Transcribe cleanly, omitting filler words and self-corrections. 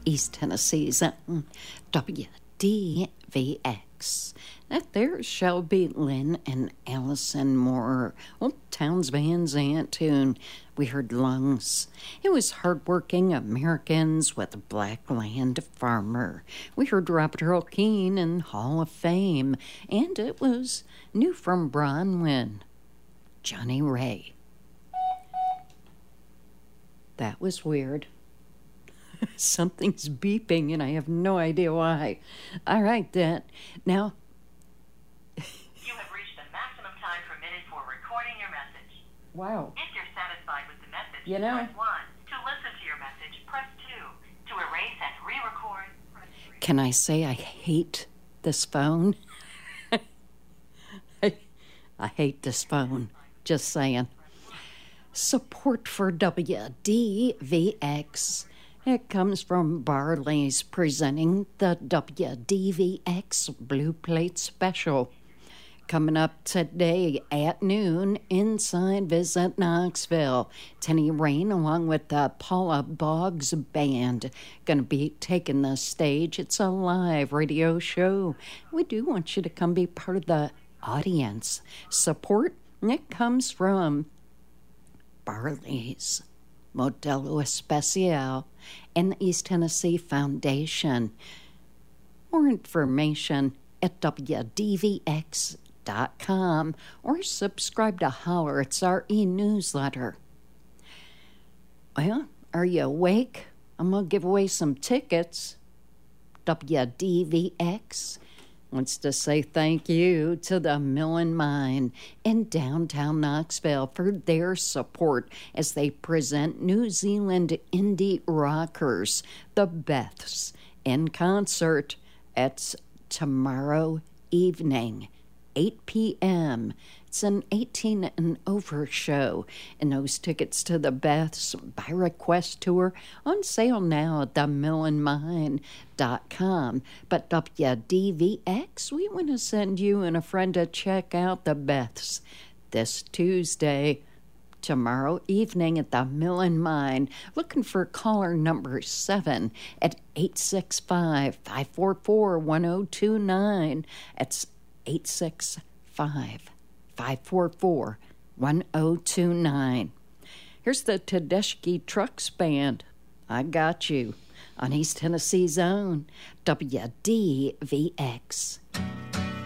East Tennessee's WDVX. That there's Shelby, Lynn, and Allison Moore. Well, Towns Van Zandt, we heard Lungs. It was hardworking Americans with a black land farmer. We heard Robert Earl Keen in Hall of Fame. And it was new from Bronwyn, Johnny Ray. That was weird. Something's beeping and I have no idea why. All right, then. Now... You have reached the maximum time permitted for recording your message. Wow. If you're satisfied with the message, press 1. To listen to your message, press 2. To erase and re-record, press 3. Can I say I hate this phone? I hate this phone. Just saying. Support for WDVX. It comes from Barley's presenting the WDVX Blue Plate Special. Coming up today at noon inside Visit Knoxville. Tenny Rain along with the Paula Boggs Band going to be taking the stage. It's a live radio show. We do want you to come be part of the audience. Support, it comes from Barley's, Modelo Especial, and the East Tennessee Foundation. More information at WDVX.com or subscribe to Holler. It's our e-newsletter. Well, are you awake? I'm going to give away some tickets. WDVX wants to say thank you to the Mill and Mine in downtown Knoxville for their support as they present New Zealand indie rockers, the Beths, in concert. It's tomorrow evening, 8 p.m. It's an 18 and over show, and those tickets to the Beths by request tour on sale now at themillandmine.com. But WDVX, we want to send you and a friend to check out the Beths this Tuesday, tomorrow evening at the Mill and Mine. Looking for caller number 7 at 865-544-1029. It's 865-544-1029. Here's the Tedeschi Trucks Band. I got you on East Tennessee's own WDVX.